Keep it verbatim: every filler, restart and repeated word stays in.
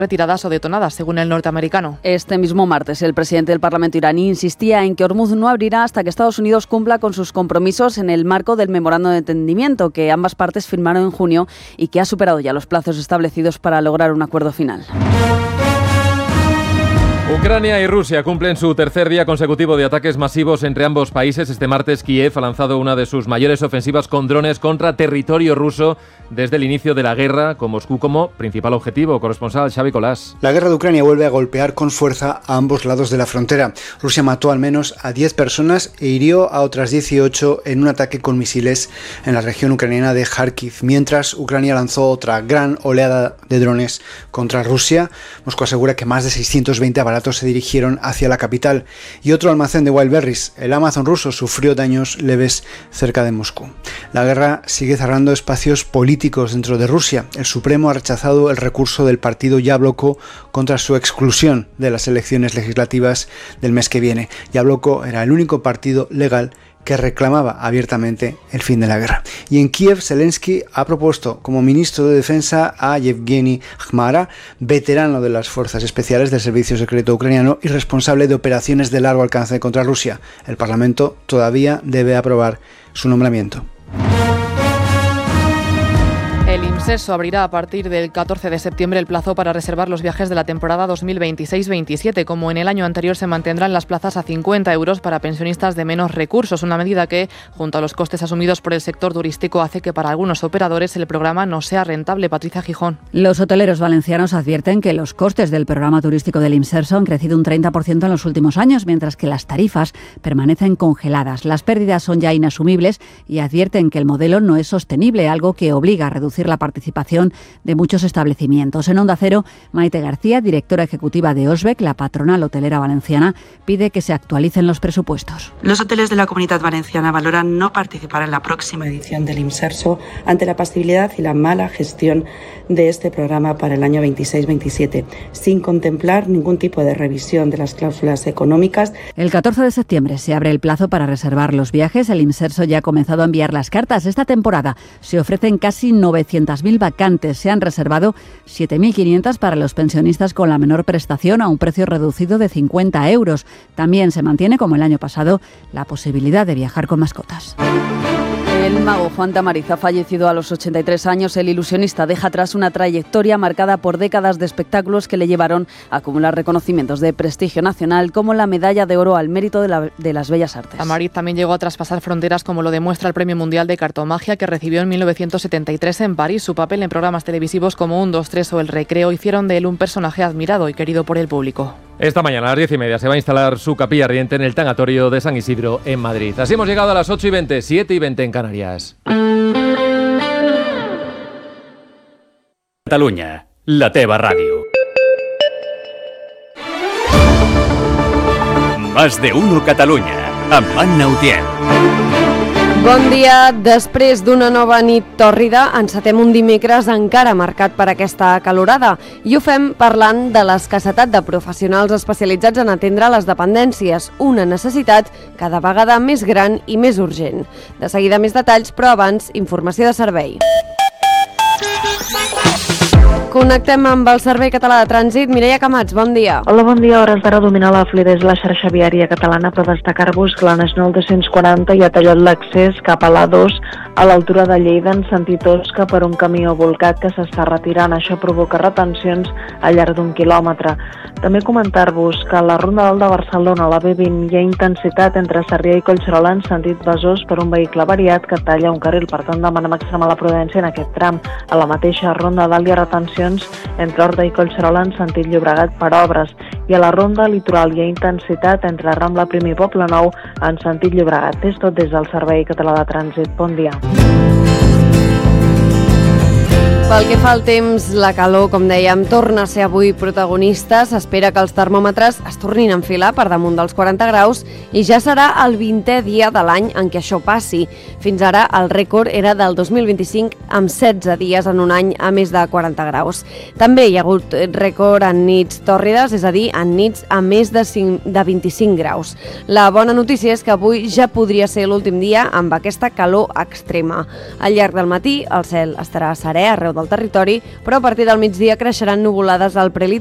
retiradas o detonadas, según el norteamericano. Este mismo martes, el presidente del Parlamento iraní insistía en que Hormuz no abrirá hasta que Estados Unidos cumpla con sus compromisos en el marco del memorando de entendimiento que ambas partes firmaron en junio y que ha superado ya los plazos establecidos para lograr un acuerdo final. Ucrania y Rusia cumplen su tercer día consecutivo de ataques masivos entre ambos países. Este martes Kiev ha lanzado una de sus mayores ofensivas con drones contra territorio ruso desde el inicio de la guerra, con Moscú como principal objetivo. Corresponsal Xavi Colás. La guerra de Ucrania vuelve a golpear con fuerza a ambos lados de la frontera. Rusia mató al menos a diez personas e hirió a otras dieciocho en un ataque con misiles en la región ucraniana de Kharkiv, mientras Ucrania lanzó otra gran oleada de drones contra Rusia. Moscú asegura que más de seiscientos veinte aparatos se dirigieron hacia la capital, y otro almacén de Wildberries, el Amazon ruso, sufrió daños leves cerca de Moscú. La guerra sigue cerrando espacios políticos dentro de Rusia. El Supremo ha rechazado el recurso del partido Yabloko contra su exclusión de las elecciones legislativas del mes que viene. Yabloko era el único partido legal que reclamaba abiertamente el fin de la guerra. Y en Kiev, Zelensky ha propuesto como ministro de Defensa a Yevgeny Khmara, veterano de las fuerzas especiales del servicio secreto ucraniano y responsable de operaciones de largo alcance contra Rusia. El Parlamento todavía debe aprobar su nombramiento. El IMSESO abrirá a partir del catorce de septiembre el plazo para reservar los viajes de la temporada dos mil veintiséis veintisiete. Como en el año anterior, se mantendrán las plazas a cincuenta euros para pensionistas de menos recursos, una medida que, junto a los costes asumidos por el sector turístico, hace que para algunos operadores el programa no sea rentable. Patricia Gijón. Los hoteleros valencianos advierten que los costes del programa turístico del IMSESO han crecido un treinta por ciento en los últimos años, mientras que las tarifas permanecen congeladas. Las pérdidas son ya inasumibles y advierten que el modelo no es sostenible, algo que obliga a reducir la participación de muchos establecimientos. En Onda Cero, Maite García, directora ejecutiva de OSBEC, la patronal hotelera valenciana, pide que se actualicen los presupuestos. Los hoteles de la Comunitat Valenciana valoran no participar en la próxima edición del IMSESO ante la pasividad y la mala gestión de este programa para el año veintiséis veintisiete, sin contemplar ningún tipo de revisión de las cláusulas económicas. El catorce de septiembre se abre el plazo para reservar los viajes. El IMSESO ya ha comenzado a enviar las cartas. Esta temporada se ofrecen casi novecientas mil vacantes. Se han reservado siete mil quinientas para los pensionistas con la menor prestación a un precio reducido de cincuenta euros. También se mantiene, como el año pasado, la posibilidad de viajar con mascotas. El mago Juan Tamariz ha fallecido a los ochenta y tres años. El ilusionista deja atrás una trayectoria marcada por décadas de espectáculos que le llevaron a acumular reconocimientos de prestigio nacional, como la Medalla de Oro al Mérito de, la, de las Bellas Artes. Tamariz también llegó a traspasar fronteras, como lo demuestra el Premio Mundial de Cartomagia que recibió en mil novecientos setenta y tres en París. Su papel en programas televisivos como Un, dos, tres o El Recreo hicieron de él un personaje admirado y querido por el público. Esta mañana a las diez y media se va a instalar su capilla ardiente en el tanatorio de San Isidro, en Madrid. Así hemos llegado a las ocho y veinte, siete y veinte en Canarias. Catalunya, la teva ràdio. Más de uno Catalunya, amb Anna Utiel. Bon dia. Després d'una nova nit tòrrida, encetem un dimecres encara marcat per aquesta calorada i ho fem parlant de l'escassetat de professionals especialitzats en atendre les dependències, una necessitat cada vegada més gran i més urgent. De seguida més detalls, però abans, informació de servei. Connectem amb el Servei Català de Trànsit. Mireia Camats, bon dia. Hola, bon dia. A hores d'ara domina la fluïdesa la xarxa viària catalana, però destacar-vos que la Nacional dos-cents quaranta ja ha tallat l'accés cap a l'A dos a l'altura de Lleida en sentit Osca per un camió volcat que s'està retirant. Això provoca retencions al llarg d'un quilòmetre. També comentar-vos que a la Ronda Alt de Barcelona, a la B vint, hi ha intensitat entre Sarrià i Collserola en sentit Besòs per un vehicle variat que talla un carril. Per tant, demanem extremar la prudència en aquest tram. A la mateixa Ronda Dalt hi ha retencions entre Horta i Collserola en sentit Llobregat per obres, i a la Ronda Litoral hi ha intensitat entre Rambla Primer i Poblenou en sentit Llobregat. És tot des del Servei Català de Trànsit. Bon dia. Pel que fa al temps, la calor, com dèiem, torna a ser avui protagonista. S'espera que els termòmetres es tornin a enfilar per damunt dels quaranta graus i ja serà el vintè dia de l'any en què això passi. Fins ara el rècord era del dos mil vint-i-cinc amb setze dies en un any a més de quaranta graus. També hi ha hagut rècord en nits tòrrides, és a dir, en nits a més de, cinc, de vint-i-cinc graus. La bona notícia és que avui ja podria ser l'últim dia amb aquesta calor extrema. Al llarg del matí el cel estarà serè arreu del del territori, però a partir del migdia creixeran nuvolades al prelitoral